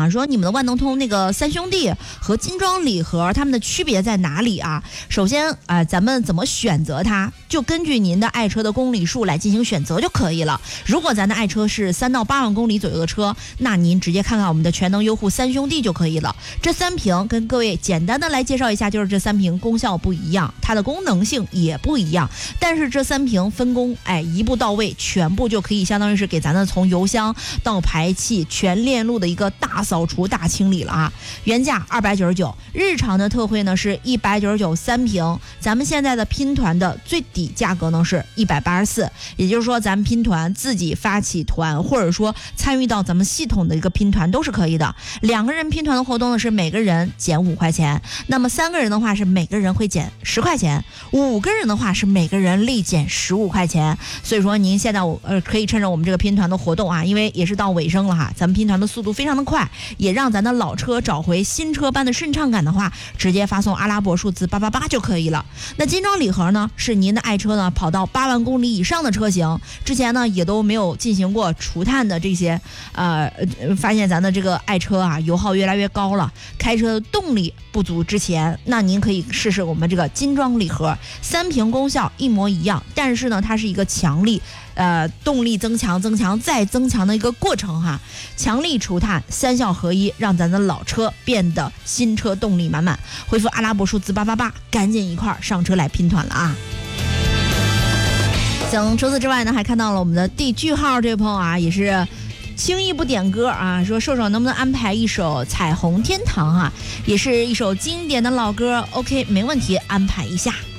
啊，说你们的万能通那个三兄弟和金装礼盒它们的区别在哪里啊？首先咱们怎么选择它，就根据您的爱车的公里数来进行选择就可以了。如果咱的爱车是3到8万公里左右的车，那您直接看看我们的全能优护三兄弟就可以了。这3瓶跟各位简单的来介绍一下，就是这3瓶功效不一样，它的功能性也不一样，但是这3瓶分工一步到位，全部就可以相当于是给咱的从油箱到排气全链路的一个大扫除大清理了啊。原价299，日常的特惠呢是199 3瓶，咱们现在的拼团的最底价格呢是184，也就是说咱们拼团自己发起团，或者说参与到咱们系统的一个拼团都是可以的。2个人拼团的活动呢是每个人减5块钱，那么3个人的话是每个人会减10块钱，5个人的话是每个人立减15块钱。所以说您现在可以趁着我们这个拼团的活动啊，因为也是到尾声了哈，咱们拼团的速度非常的快，也让咱的老车找回新车般的顺畅感的话，直接发送阿拉伯数字888就可以了。那金装礼盒呢，是您的爱车呢跑到8万公里以上的车型，之前呢也都没有进行过除碳的这些发现咱的这个爱车啊油耗越来越高了，开车的动力不足之前，那您可以试试我们这个金装礼盒，3瓶功效一模一样，但是呢它是一个强力动力增强再增强的一个过程哈，强力除碳3效合一，让咱的老车变得新车动力满满。回复阿拉伯数字888，赶紧一块儿上车来拼团了啊！行，除此之外呢，还看到了我们的D句号这位朋友啊，也是轻易不点歌啊，说瘦瘦能不能安排一首《彩虹天堂》啊，也是一首经典的老歌。OK， 没问题，安排一下。